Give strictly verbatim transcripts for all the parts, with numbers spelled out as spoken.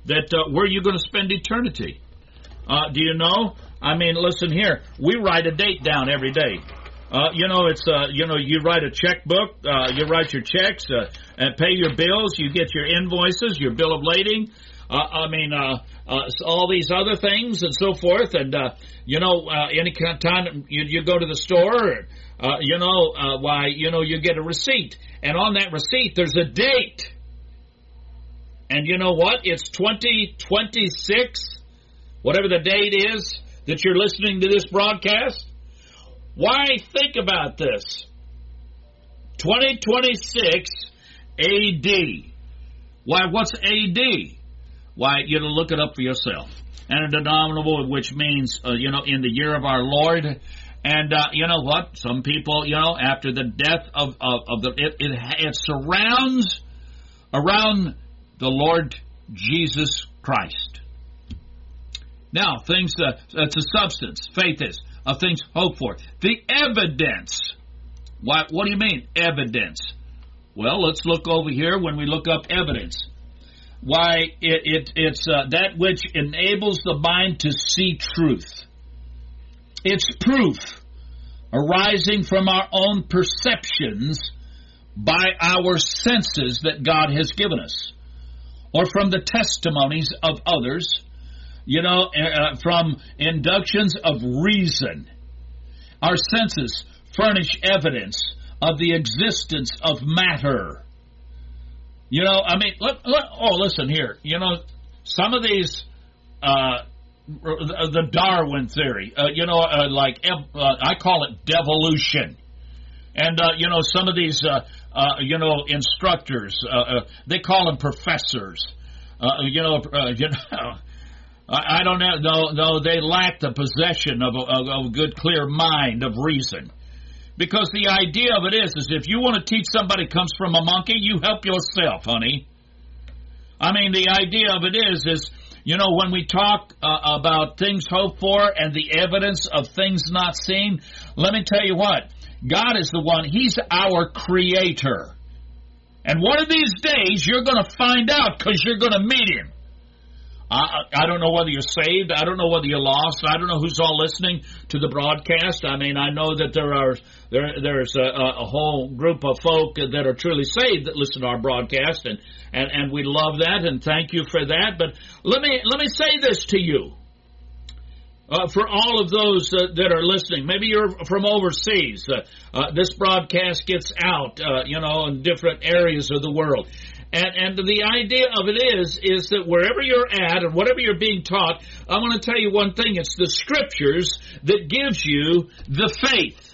that uh, where you're going to spend eternity. Uh, do you know? I mean, listen here. We write a date down every day. Uh, you know, it's uh, you know, you write a checkbook, uh, you write your checks, uh, and pay your bills. You get your invoices, your bill of lading. Uh, I mean, uh, uh, all these other things and so forth. And uh, you know, uh, any kind of time you, you go to the store, uh, you know, uh, why, you know, you get a receipt, and on that receipt there's a date. And you know what? It's twenty twenty-six, whatever the date is that you're listening to this broadcast. Why, think about this. twenty twenty-six A D. Why, what's A D? Why, you know, look it up for yourself. And a denominable, which means, uh, you know, in the year of our Lord. And uh, you know what? Some people, you know, after the death of, of, of the, it, it, it surrounds around the Lord Jesus Christ. Now, things, uh, it's a substance, faith is, of things hoped for. The evidence. What, what do you mean, evidence? Well, let's look over here when we look up evidence. Why, it, it, it's uh, that which enables the mind to see truth. It's proof arising from our own perceptions by our senses that God has given us, or from the testimonies of others, you know, uh, from inductions of reason. Our senses furnish evidence of the existence of matter. You know, I mean, look, look, oh, listen here. You know, some of these, uh, the Darwin theory, uh, you know, uh, like, uh, I call it devolution. And, uh, you know, some of these, uh, uh, you know, instructors, uh, uh, they call them professors. Uh, you know, uh, you know, I, I don't know, no, no, they lack the possession of a, of a good, clear mind of reason. Because the idea of it is, is if you want to teach somebody comes from a monkey, you help yourself, honey. I mean, the idea of it is, is, you know, when we talk uh, about things hoped for and the evidence of things not seen, let me tell you what, God is the one, He's our creator. And one of these days, you're going to find out because you're going to meet Him. I, I don't know whether you're saved. I don't know whether you're lost. I don't know who's all listening to the broadcast. I mean, I know that there are there there's a, a whole group of folk that are truly saved that listen to our broadcast, and, and, and we love that, and thank you for that. But let me let me say this to you. Uh, for all of those uh, that are listening, maybe you're from overseas. Uh, uh, this broadcast gets out, uh, you know, in different areas of the world. And, and the idea of it is, is that wherever you're at and whatever you're being taught, I want to tell you one thing. It's the Scriptures that gives you the faith.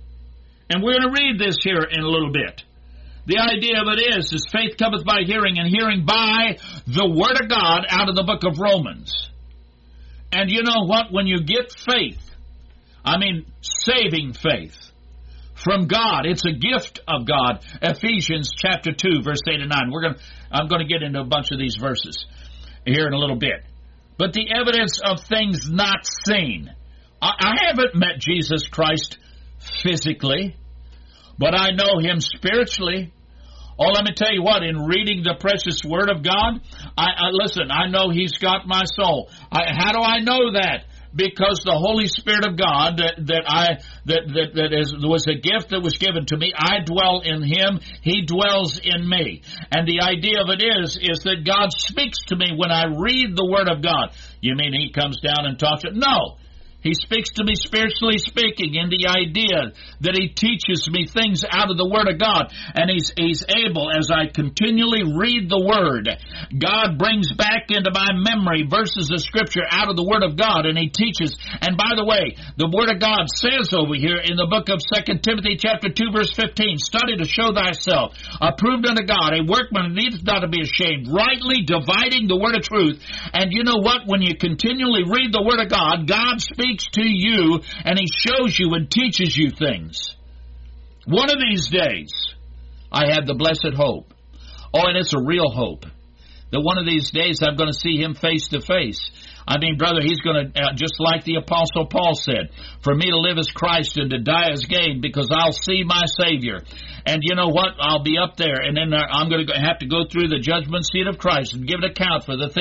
And we're going to read this here in a little bit. The idea of it is, is faith cometh by hearing, and hearing by the Word of God out of the book of Romans. And you know what? When you get faith, I mean saving faith, from God, it's a gift of God. Ephesians chapter two, verse eight and nine. We're going. I'm going to get into a bunch of these verses here in a little bit. But the evidence of things not seen. I, I haven't met Jesus Christ physically, but I know Him spiritually. Oh, let me tell you what, in reading the precious Word of God, I, I listen, I know He's got my soul. I, how do I know that? Because the Holy Spirit of God that, that I that that, that is, was a gift that was given to me. I dwell in Him. He dwells in me. And the idea of it is, is that God speaks to me when I read the Word of God. You mean He comes down and talks to me? No. He speaks to me spiritually speaking in the idea that He teaches me things out of the Word of God. And He's, he's able, as I continually read the Word, God brings back into my memory verses of Scripture out of the Word of God, and He teaches. And by the way, the Word of God says over here in the book of Second Timothy chapter two, verse fifteen, study to show thyself approved unto God, a workman that needeth not to be ashamed, rightly dividing the word of truth. And you know what? When you continually read the Word of God, God speaks to you, and He shows you and teaches you things. One of these days, I have the blessed hope. Oh, and it's a real hope. That one of these days I'm going to see Him face to face. I mean, brother, He's going to, uh, just like the Apostle Paul said, for me to live as Christ and to die as gain, because I'll see my Savior. And you know what? I'll be up there, and then I'm going to have to go through the judgment seat of Christ and give an account for the things